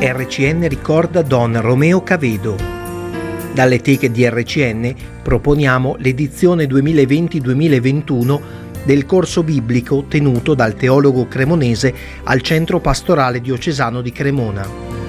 RCN ricorda Don Romeo Cavedo. Dalle teche di RCN proponiamo l'edizione 2020-2021 del corso biblico tenuto dal teologo cremonese al Centro Pastorale Diocesano di Cremona.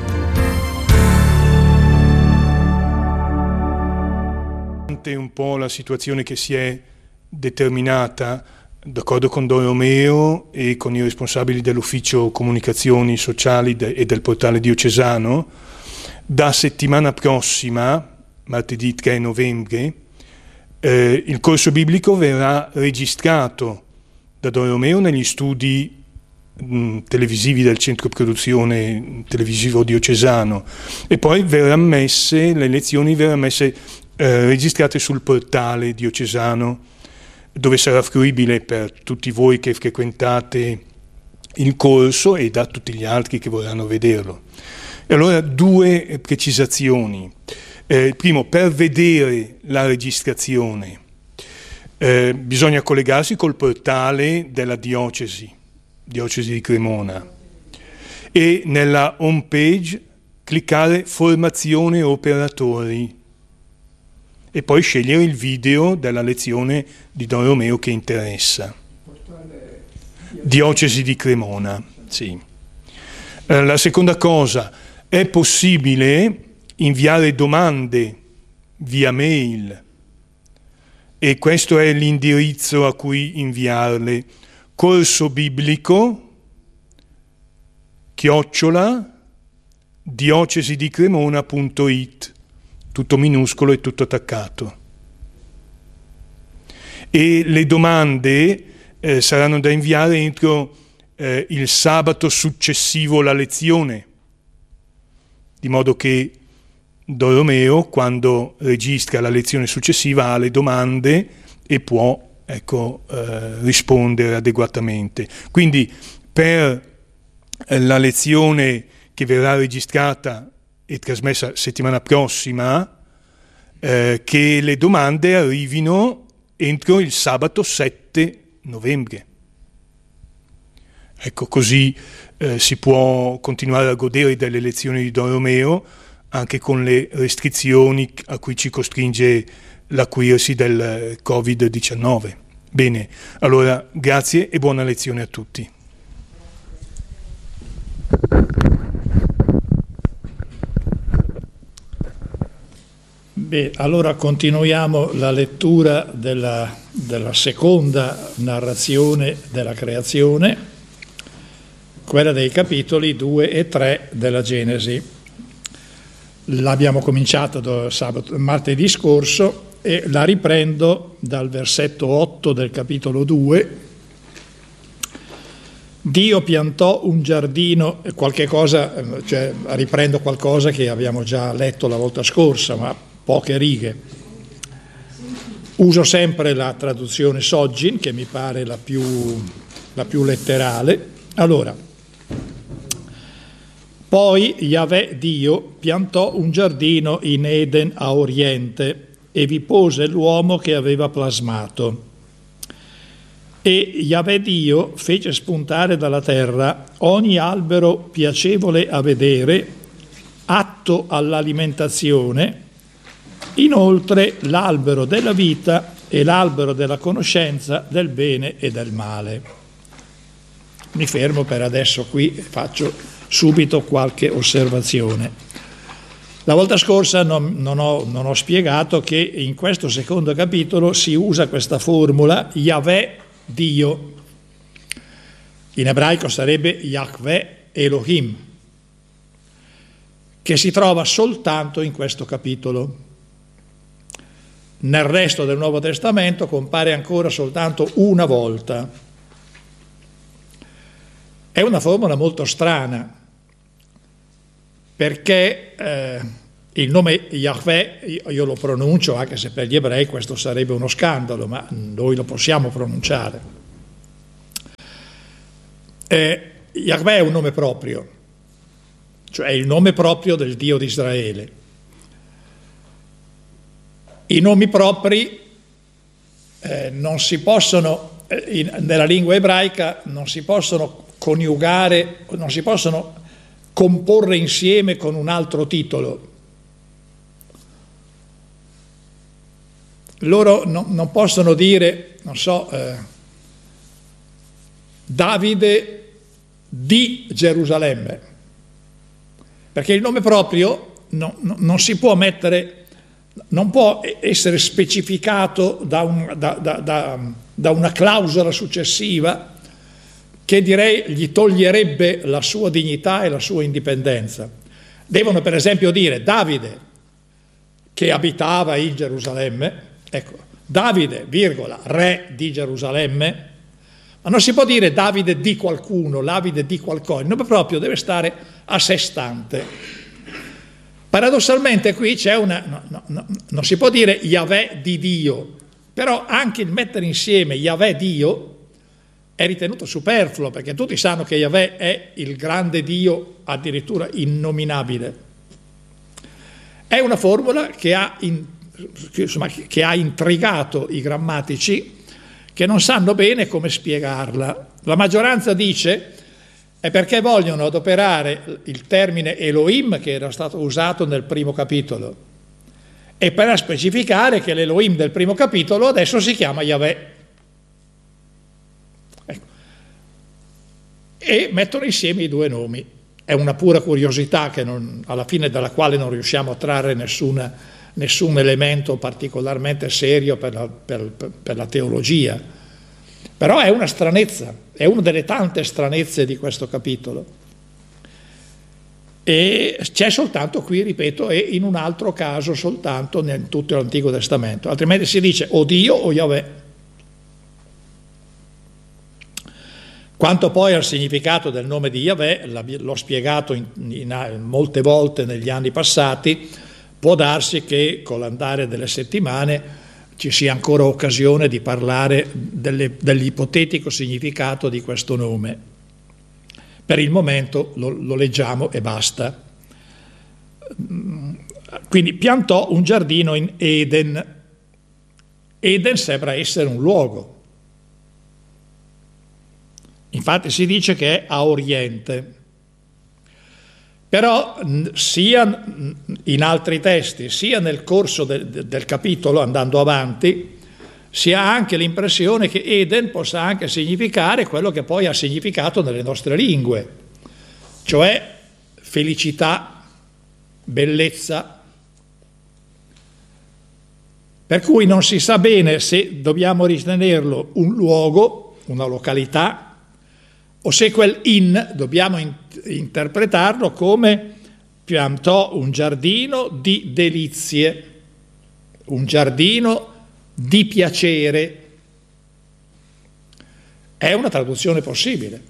Un po' la situazione che si è determinata d'accordo con Don Romeo e con i responsabili dell'ufficio comunicazioni sociali e del portale diocesano, da settimana prossima, martedì 3 novembre, il corso biblico verrà registrato da Don Romeo negli studi televisivi del centro produzione televisivo diocesano e poi le lezioni verranno messe registrate sul portale diocesano, dove sarà fruibile per tutti voi che frequentate il corso e da tutti gli altri che vorranno vederlo. E allora due precisazioni. Primo, per vedere la registrazione bisogna collegarsi col portale della diocesi di Cremona, e nella home page cliccare formazione operatori e poi scegliere il video della lezione di Don Romeo che interessa. Diocesi di Cremona, sì. La seconda cosa, è possibile inviare domande via mail e questo è l'indirizzo a cui inviarle: corsobiblico@diocesidicremona.it, tutto minuscolo e tutto attaccato. E le domande saranno da inviare entro il sabato successivo alla lezione, di modo che Don Romeo, quando registra la lezione successiva, ha le domande e può rispondere adeguatamente. Quindi per la lezione che verrà registrata e trasmessa settimana prossima, che le domande arrivino entro il sabato 7 novembre. Ecco, così si può continuare a godere delle lezioni di Don Romeo anche con le restrizioni a cui ci costringe l'acuirsi del Covid-19. Bene, allora grazie e buona lezione a tutti. Allora continuiamo la lettura della seconda narrazione della creazione, quella dei capitoli 2 e 3 della Genesi. L'abbiamo cominciato martedì scorso e la riprendo dal versetto 8 del capitolo 2. Dio piantò un giardino, riprendo qualcosa che abbiamo già letto la volta scorsa, ma poche righe. Uso sempre la traduzione Soggin, che mi pare la più letterale. Allora, poi Yahweh Dio piantò un giardino in Eden a oriente e vi pose l'uomo che aveva plasmato. E Yahweh Dio fece spuntare dalla terra ogni albero piacevole a vedere, atto all'alimentazione, inoltre l'albero della vita e l'albero della conoscenza del bene e del male. Mi fermo per adesso qui e faccio subito qualche osservazione. La volta scorsa non ho spiegato che in questo secondo capitolo si usa questa formula Yahweh Dio. In ebraico sarebbe Yahweh Elohim, che si trova soltanto in questo capitolo. Nel resto del Nuovo Testamento compare ancora soltanto una volta. È una formula molto strana, perché il nome Yahweh io lo pronuncio, anche se per gli ebrei questo sarebbe uno scandalo, ma noi lo possiamo pronunciare. Yahweh è un nome proprio, cioè è il nome proprio del Dio di Israele. I nomi propri non si possono, nella lingua ebraica non si possono coniugare, non si possono comporre insieme con un altro titolo. Loro non possono dire, non so, Davide di Gerusalemme, perché il nome proprio non si può mettere, non può essere specificato da una clausola successiva che direi gli toglierebbe la sua dignità e la sua indipendenza. Devono per esempio dire Davide che abitava in Gerusalemme, ecco, Davide, virgola, re di Gerusalemme, ma non si può dire Davide di qualcuno, Davide di qualcosa, il nome proprio deve stare a sé stante. Paradossalmente qui c'è non si può dire Yahweh di Dio, però anche il mettere insieme Yahweh Dio è ritenuto superfluo, perché tutti sanno che Yahweh è il grande Dio, addirittura innominabile. È una formula che ha intrigato i grammatici, che non sanno bene come spiegarla. La maggioranza dice è perché vogliono adoperare il termine Elohim che era stato usato nel primo capitolo e per specificare che l'Elohim del primo capitolo adesso si chiama Yahweh. Ecco. E mettono insieme i due nomi. È una pura curiosità che alla fine della quale non riusciamo a trarre nessun elemento particolarmente serio per la teologia. Però è una stranezza, è una delle tante stranezze di questo capitolo. E c'è soltanto qui, ripeto, e in un altro caso soltanto in tutto l'Antico Testamento. Altrimenti si dice o Dio o Yahweh. Quanto poi al significato del nome di Yahweh, l'ho spiegato molte volte negli anni passati. Può darsi che con l'andare delle settimane ci sia ancora occasione di parlare dell'ipotetico significato di questo nome. Per il momento lo leggiamo e basta. Quindi piantò un giardino in Eden. Eden sembra essere un luogo. Infatti si dice che è a oriente. Però sia in altri testi, sia nel corso del capitolo, andando avanti, si ha anche l'impressione che Eden possa anche significare quello che poi ha significato nelle nostre lingue, cioè felicità, bellezza. Per cui non si sa bene se dobbiamo ritenerlo un luogo, una località, o se quel in dobbiamo interpretarlo come piantò un giardino di delizie, un giardino di piacere. È una traduzione possibile.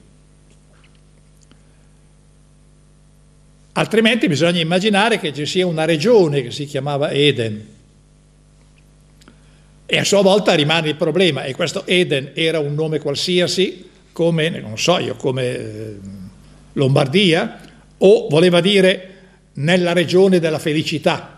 Altrimenti bisogna immaginare che ci sia una regione che si chiamava Eden. E a sua volta rimane il problema, e questo Eden era un nome qualsiasi, come, non so io, come Lombardia, o voleva dire nella regione della felicità.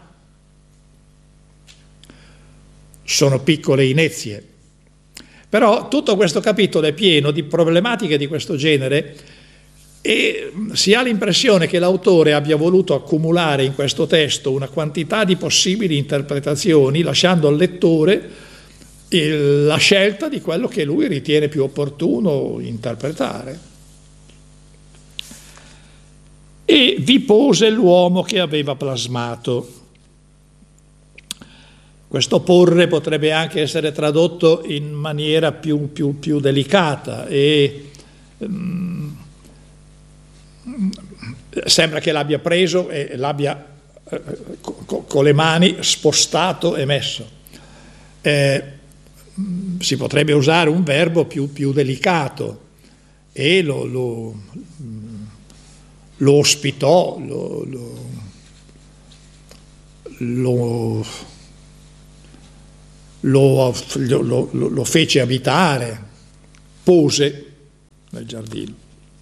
Sono piccole inezie. Però tutto questo capitolo è pieno di problematiche di questo genere e si ha l'impressione che l'autore abbia voluto accumulare in questo testo una quantità di possibili interpretazioni, lasciando al lettore la scelta di quello che lui ritiene più opportuno interpretare. E vi pose l'uomo che aveva plasmato. Questo porre potrebbe anche essere tradotto in maniera più delicata e sembra che l'abbia preso e l'abbia con le mani spostato e messo. Si potrebbe usare un verbo più delicato e lo ospitò, lo fece abitare, pose nel giardino.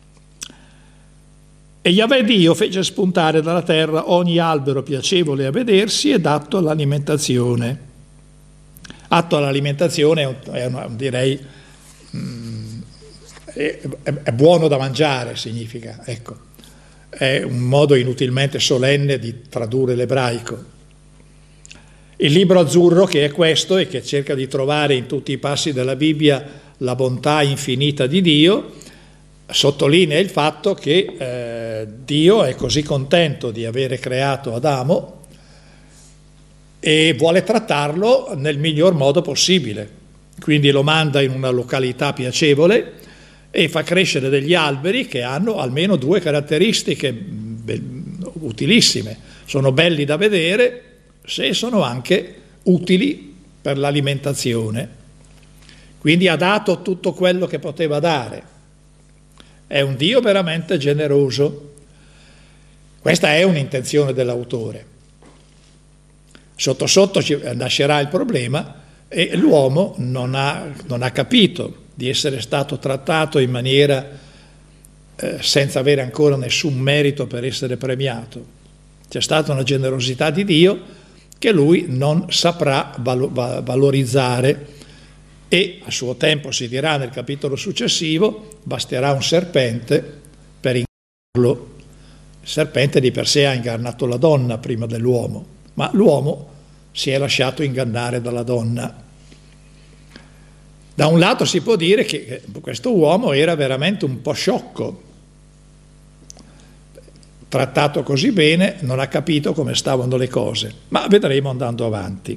E Yahweh Dio fece spuntare dalla terra ogni albero piacevole a vedersi ed atto all'alimentazione. Atto all'alimentazione direi è buono da mangiare, significa, ecco. è un modo inutilmente solenne di tradurre l'ebraico. Il libro azzurro, che è questo e che cerca di trovare in tutti i passi della Bibbia la bontà infinita di Dio, sottolinea il fatto che Dio è così contento di avere creato Adamo e vuole trattarlo nel miglior modo possibile. Quindi lo manda in una località piacevole e fa crescere degli alberi che hanno almeno due caratteristiche utilissime. Sono belli da vedere se sono anche utili per l'alimentazione. Quindi ha dato tutto quello che poteva dare. È un Dio veramente generoso. Questa è un'intenzione dell'autore. Sotto sotto nascerà il problema e l'uomo non ha capito di essere stato trattato in maniera senza avere ancora nessun merito per essere premiato. C'è stata una generosità di Dio che lui non saprà valorizzare e a suo tempo si dirà nel capitolo successivo: basterà un serpente per ingannarlo. Il serpente di per sé ha ingannato la donna prima dell'uomo, ma l'uomo si è lasciato ingannare dalla donna. Da un lato si può dire che questo uomo era veramente un po' sciocco, trattato così bene, non ha capito come stavano le cose, ma vedremo andando avanti.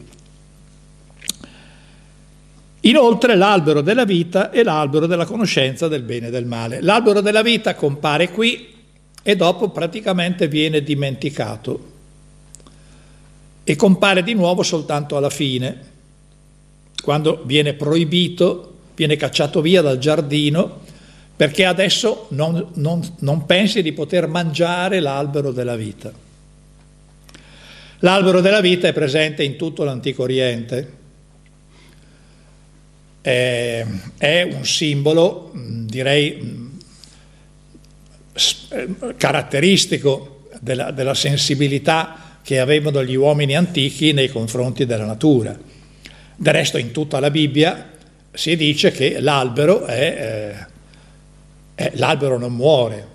Inoltre l'albero della vita e l'albero della conoscenza del bene e del male. L'albero della vita compare qui e dopo praticamente viene dimenticato e compare di nuovo soltanto alla fine, quando viene proibito, viene cacciato via dal giardino, perché adesso non pensi di poter mangiare l'albero della vita. L'albero della vita è presente in tutto l'Antico Oriente, è un simbolo, direi, caratteristico della sensibilità che avevano gli uomini antichi nei confronti della natura. Del resto in tutta la Bibbia si dice che l'albero l'albero non muore.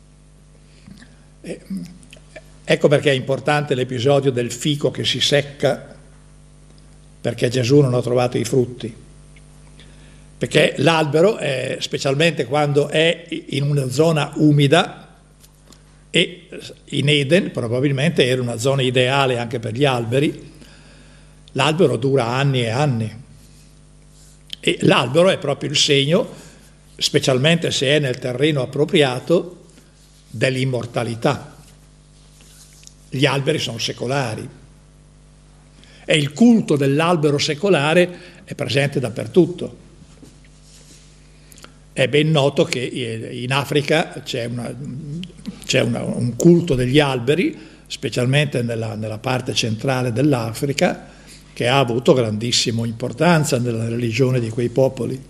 Ecco perché è importante l'episodio del fico che si secca perché Gesù non ha trovato i frutti. Perché l'albero, specialmente quando è in una zona umida, e in Eden probabilmente era una zona ideale anche per gli alberi, l'albero dura anni e anni. E l'albero è proprio il segno, specialmente se è nel terreno appropriato, dell'immortalità. Gli alberi sono secolari e il culto dell'albero secolare è presente dappertutto. È ben noto che in Africa c'è un culto degli alberi, specialmente nella parte centrale dell'Africa, che ha avuto grandissima importanza nella religione di quei popoli.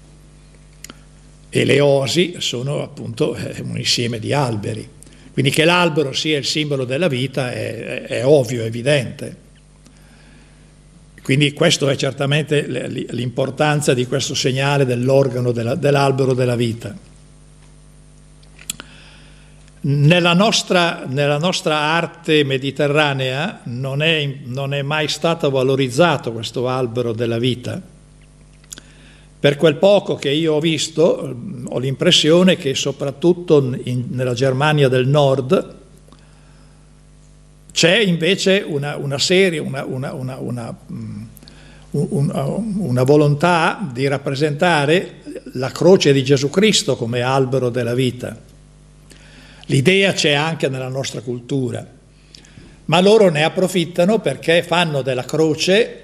E le osi sono appunto un insieme di alberi. Quindi che l'albero sia il simbolo della vita è ovvio, è evidente. Quindi questo è certamente l'importanza di questo segnale dell'organo dell'albero della vita. Nella nostra arte mediterranea non è mai stato valorizzato questo albero della vita. Per quel poco che io ho visto, ho l'impressione che soprattutto nella Germania del Nord c'è invece una serie, una volontà di rappresentare la croce di Gesù Cristo come albero della vita. L'idea c'è anche nella nostra cultura, ma loro ne approfittano perché fanno della croce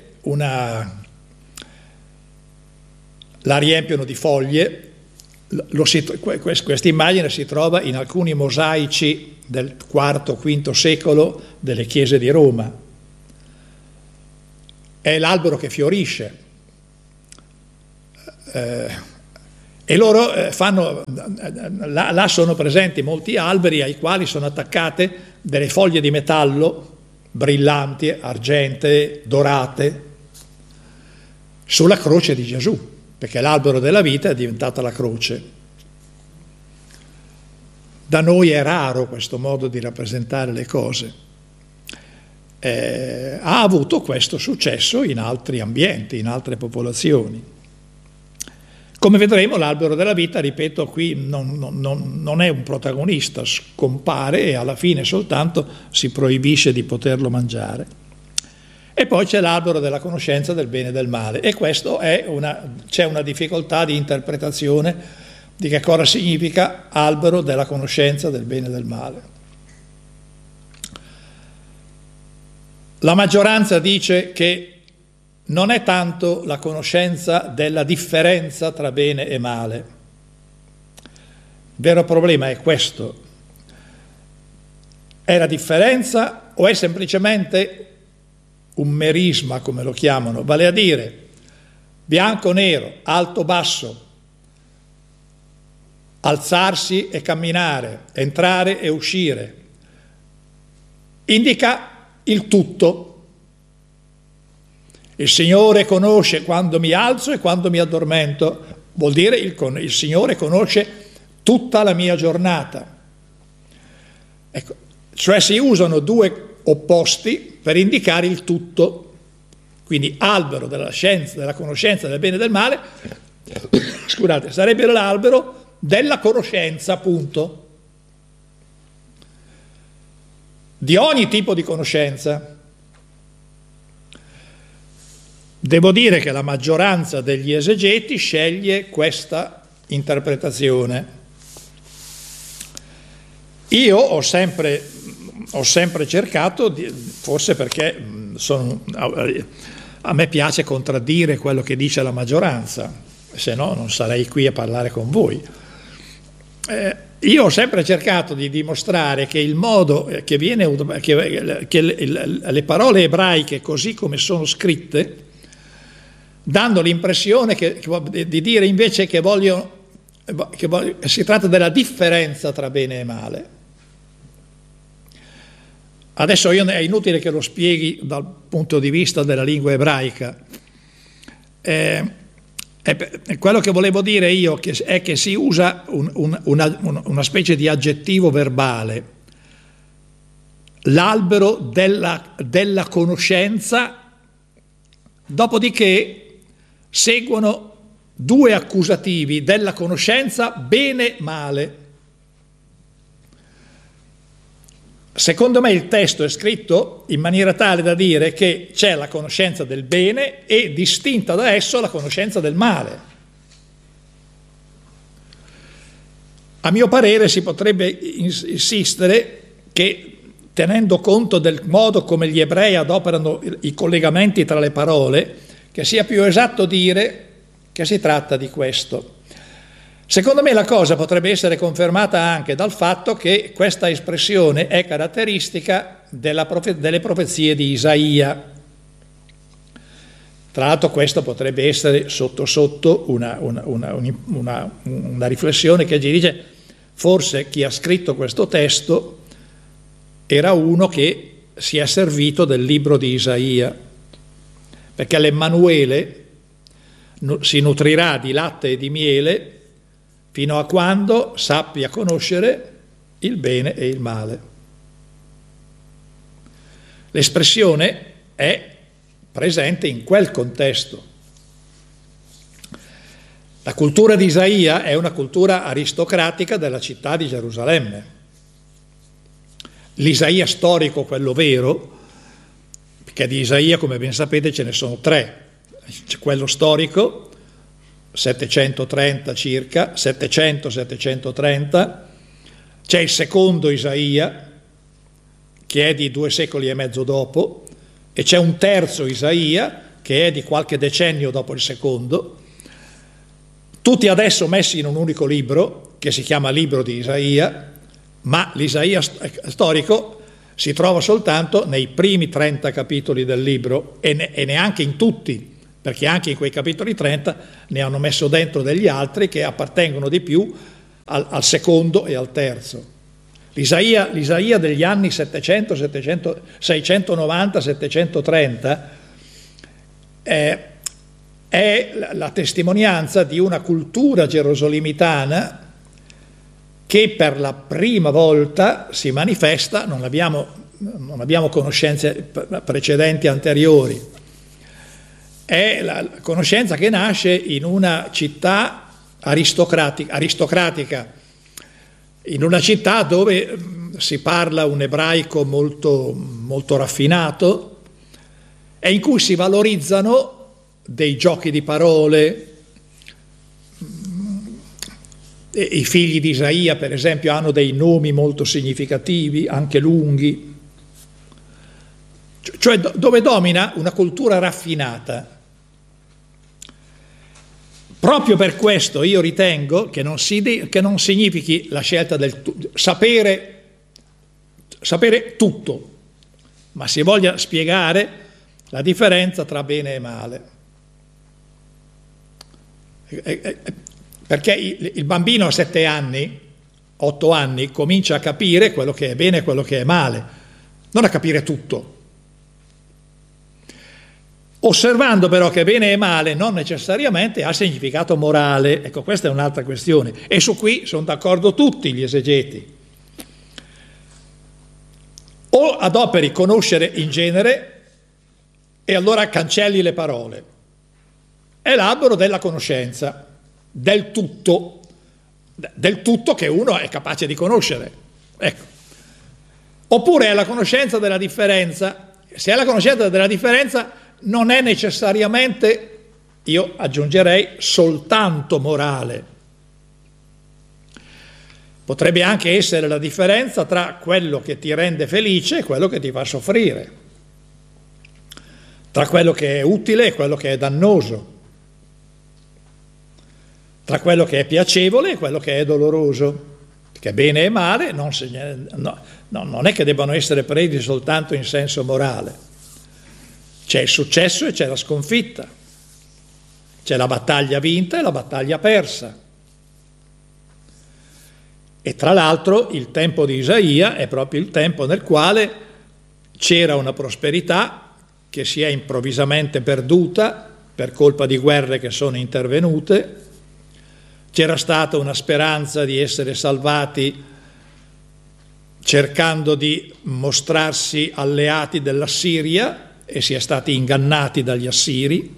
la riempiono di foglie. Questa immagine si trova in alcuni mosaici del IV-V secolo delle chiese di Roma. È l'albero che fiorisce. E loro là sono presenti molti alberi ai quali sono attaccate delle foglie di metallo brillanti, argentee, dorate, sulla croce di Gesù, perché l'albero della vita è diventata la croce. Da noi è raro questo modo di rappresentare le cose. Ha avuto questo successo in altri ambienti, in altre popolazioni. Come vedremo, l'albero della vita, ripeto, qui non è un protagonista, scompare e alla fine soltanto si proibisce di poterlo mangiare. E poi c'è l'albero della conoscenza del bene e del male, e questo c'è una difficoltà di interpretazione di che cosa significa albero della conoscenza del bene e del male. La maggioranza dice che non è tanto la conoscenza della differenza tra bene e male. Il vero problema è questo. È la differenza o è semplicemente un merisma, come lo chiamano, vale a dire bianco-nero, alto-basso, alzarsi e camminare, entrare e uscire. Indica il tutto. Il Signore conosce quando mi alzo e quando mi addormento, vuol dire il Signore conosce tutta la mia giornata. Ecco, cioè si usano due opposti per indicare il tutto. Quindi albero della scienza, della conoscenza del bene e del male, scusate, sarebbe l'albero della conoscenza, appunto, di ogni tipo di conoscenza. Devo dire che la maggioranza degli esegeti sceglie questa interpretazione. Io ho sempre cercato, forse perché a me piace contraddire quello che dice la maggioranza, se no non sarei qui a parlare con voi. Io ho sempre cercato di dimostrare che il modo che le parole ebraiche così come sono scritte, dando l'impressione di dire invece che si tratta della differenza tra bene e male. Adesso è inutile che lo spieghi dal punto di vista della lingua ebraica. Quello che volevo dire io è che si usa una specie di aggettivo verbale, l'albero della conoscenza, dopodiché seguono due accusativi della conoscenza bene-male. Secondo me il testo è scritto in maniera tale da dire che c'è la conoscenza del bene e distinta da esso la conoscenza del male. A mio parere si potrebbe insistere che, tenendo conto del modo come gli ebrei adoperano i collegamenti tra le parole, che sia più esatto dire che si tratta di questo. Secondo me la cosa potrebbe essere confermata anche dal fatto che questa espressione è caratteristica delle profezie di Isaia. Tra l'altro questo potrebbe essere sotto sotto una riflessione che ci dice forse chi ha scritto questo testo era uno che si è servito del libro di Isaia, perché l'Emmanuele si nutrirà di latte e di miele fino a quando sappia conoscere il bene e il male. L'espressione è presente in quel contesto. La cultura di Isaia è una cultura aristocratica della città di Gerusalemme. L'Isaia storico, quello vero, perché di Isaia, come ben sapete, ce ne sono tre. C'è quello storico, 730 circa, 700-730, c'è il secondo Isaia, che è di 2 secoli e mezzo dopo, e c'è un terzo Isaia, che è di qualche decennio dopo il secondo, tutti adesso messi in un unico libro, che si chiama Libro di Isaia, ma l'Isaia storico si trova soltanto nei primi 30 capitoli del libro e neanche in tutti, perché anche in quei capitoli 30 ne hanno messo dentro degli altri che appartengono di più al secondo e al terzo. L'Isaia degli anni 690-730 è la testimonianza di una cultura gerosolimitana che per la prima volta si manifesta, non abbiamo conoscenze precedenti, anteriori, è la conoscenza che nasce in una città aristocratica, in una città dove si parla un ebraico molto, molto raffinato e in cui si valorizzano dei giochi di parole. I figli di Isaia, per esempio, hanno dei nomi molto significativi, anche lunghi, cioè dove domina una cultura raffinata. Proprio per questo io ritengo che non significhi la scelta del sapere tutto, ma si voglia spiegare la differenza tra bene e male. Perché il bambino a 7 anni, 8 anni, comincia a capire quello che è bene e quello che è male, non a capire tutto. Osservando però che bene e male non necessariamente ha significato morale. Ecco, questa è un'altra questione. E su qui sono d'accordo tutti gli esegeti. O adoperi conoscere in genere e allora cancelli le parole. È l'albero della conoscenza. Del tutto che uno è capace di conoscere. Ecco. Oppure è la conoscenza della differenza. Se è la conoscenza della differenza non è necessariamente, io aggiungerei, soltanto morale. Potrebbe anche essere la differenza tra quello che ti rende felice e quello che ti fa soffrire, tra quello che è utile e quello che è dannoso, tra quello che è piacevole e quello che è doloroso, perché bene e male non è che debbano essere presi soltanto in senso morale. C'è il successo e c'è la sconfitta, c'è la battaglia vinta e la battaglia persa. E tra l'altro il tempo di Isaia è proprio il tempo nel quale c'era una prosperità che si è improvvisamente perduta per colpa di guerre che sono intervenute. C'era stata una speranza di essere salvati cercando di mostrarsi alleati dell'Assiria e si è stati ingannati dagli Assiri.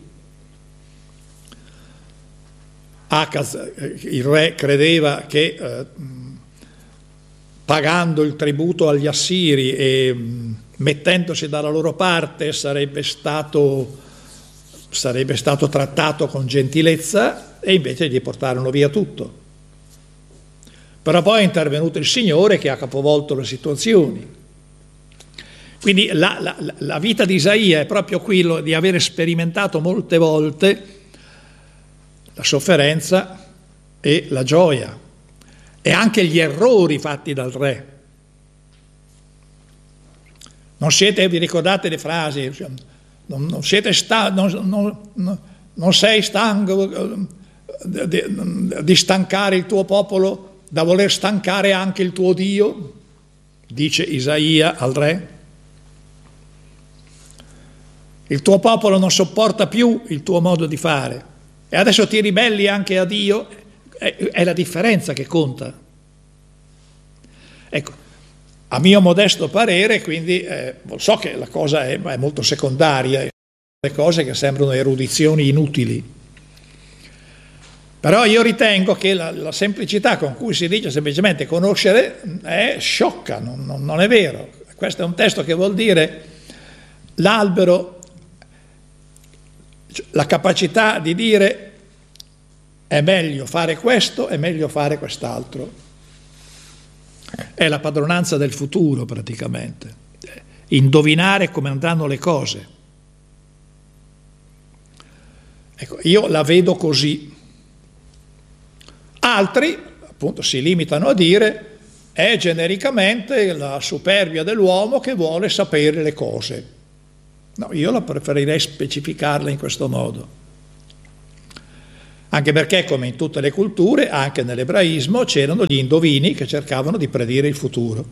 Acaz, il re, credeva che pagando il tributo agli Assiri e mettendosi dalla loro parte sarebbe stato trattato con gentilezza, e invece gli portarono via tutto. Però poi è intervenuto il Signore che ha capovolto le situazioni. Quindi la vita di Isaia è proprio quello di avere sperimentato molte volte la sofferenza e la gioia e anche gli errori fatti dal re. Vi ricordate le frasi? Non sei stanco di stancare il tuo popolo, da voler stancare anche il tuo Dio? Dice Isaia al re. Il tuo popolo non sopporta più il tuo modo di fare e adesso ti ribelli anche a Dio. È la differenza che conta. Ecco, a mio modesto parere, quindi, so che la cosa è molto secondaria, le cose che sembrano erudizioni inutili, però io ritengo che la semplicità con cui si dice semplicemente conoscere è sciocca, non è vero. Questo è un testo che vuol dire l'albero, la capacità di dire è meglio fare questo, è meglio fare quest'altro. È la padronanza del futuro praticamente, indovinare come andranno le cose. Ecco, io la vedo così. Altri appunto si limitano a dire è genericamente la superbia dell'uomo che vuole sapere le cose. No, io la preferirei specificarla in questo modo. Anche perché, come in tutte le culture, anche nell'ebraismo c'erano gli indovini che cercavano di predire il futuro.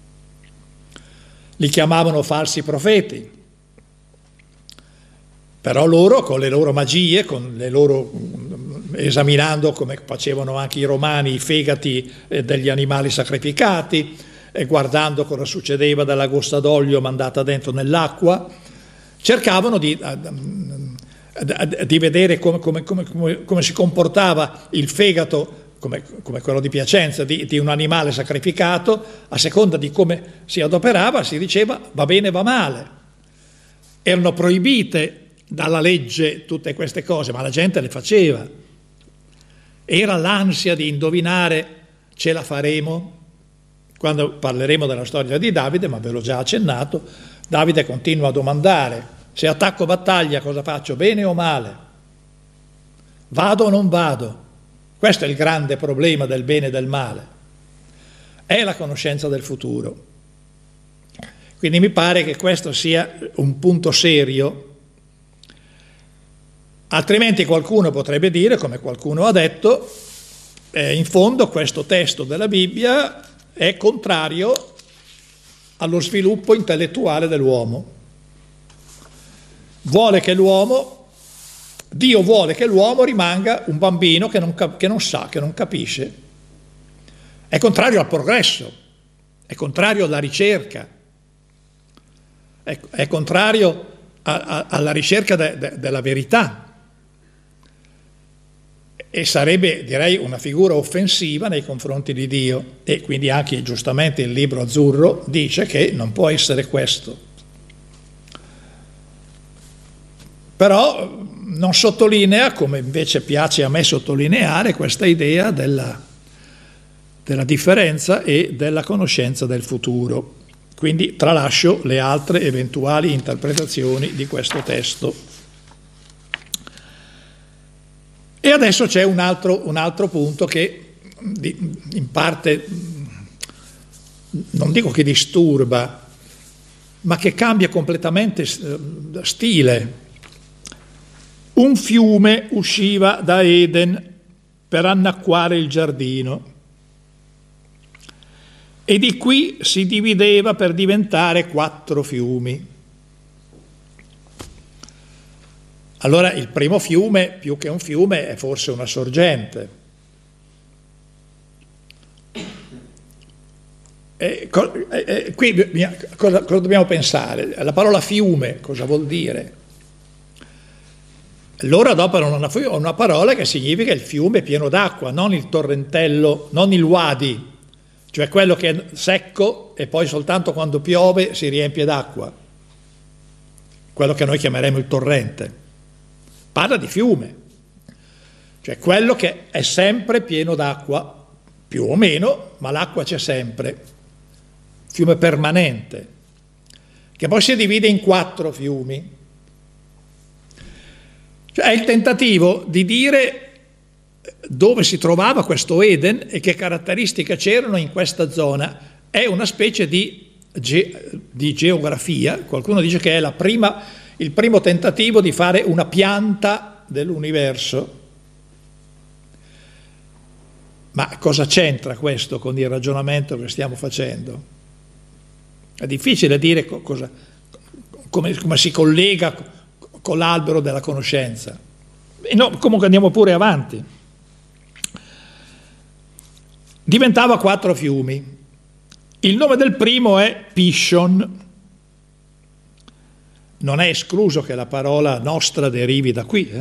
Li chiamavano falsi profeti. Però loro, con le loro magie, con le loro esaminando, come facevano anche i romani, i fegati degli animali sacrificati, guardando cosa succedeva dalla goccia d'olio mandata dentro nell'acqua, cercavano di vedere come si comportava il fegato, come quello di Piacenza, di un animale sacrificato. A seconda di come si adoperava si diceva va bene, va male. Erano proibite dalla legge tutte queste cose, ma la gente le faceva. Era l'ansia di indovinare: ce la faremo? Quando parleremo della storia di Davide, ma ve l'ho già accennato, Davide continua a domandare: se attacco battaglia cosa faccio, bene o male? Vado o non vado? Questo è il grande problema del bene e del male. È la conoscenza del futuro. Quindi mi pare che questo sia un punto serio. Altrimenti qualcuno potrebbe dire, come qualcuno ha detto, in fondo questo testo della Bibbia è contrario allo sviluppo intellettuale dell'uomo. Dio vuole che l'uomo rimanga un bambino che non sa, che non capisce. È contrario al progresso, è contrario alla ricerca, è contrario alla ricerca della verità. E sarebbe, direi, una figura offensiva nei confronti di Dio. E quindi anche giustamente il libro azzurro dice che non può essere questo. Però non sottolinea, come invece piace a me sottolineare, questa idea della differenza e della conoscenza del futuro. Quindi tralascio le altre eventuali interpretazioni di questo testo. E adesso c'è un altro punto che in parte, non dico che disturba, ma che cambia completamente stile. Un fiume usciva da Eden per annacquare il giardino e di qui si divideva per diventare 4 fiumi. Allora il primo fiume, più che un fiume, è forse una sorgente. Qui cosa dobbiamo pensare? La parola fiume cosa vuol dire? Loro adoperano una parola che significa il fiume pieno d'acqua, non il torrentello, non il wadi, cioè quello che è secco e poi soltanto quando piove si riempie d'acqua, quello che noi chiameremo il torrente. Parla di fiume, cioè quello che è sempre pieno d'acqua, più o meno, ma l'acqua c'è sempre, fiume permanente, che poi si divide in 4 fiumi. Cioè è il tentativo di dire dove si trovava questo Eden e che caratteristiche c'erano in questa zona. È una specie di geografia, qualcuno dice che è il primo tentativo di fare una pianta dell'universo. Ma cosa c'entra questo con il ragionamento che stiamo facendo? È difficile dire come si collega con l'albero della conoscenza. No, comunque andiamo pure avanti. Diventava 4 fiumi. Il nome del primo è Pishon. Non è escluso che la parola nostra derivi da qui,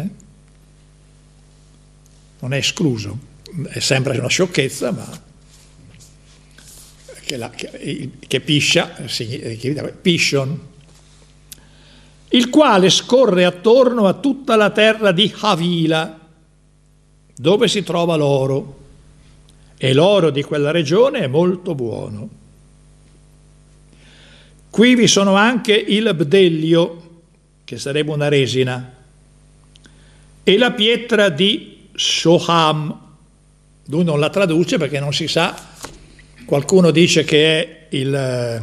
non è escluso, è sempre una sciocchezza, ma che piscia, Pishon, il quale scorre attorno a tutta la terra di Havila, dove si trova l'oro, e l'oro di quella regione è molto buono. Qui vi sono anche il bdellio, che sarebbe una resina, e la pietra di Shoham. Lui non la traduce perché non si sa. Qualcuno dice che è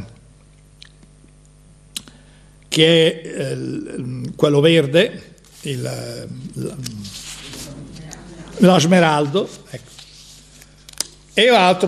quello verde, lo smeraldo, ecco. E altro